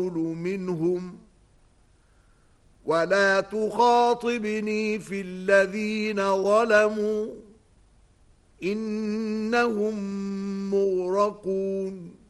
منهم ولا تخاطبني في الذين ظلموا إنهم مغرقون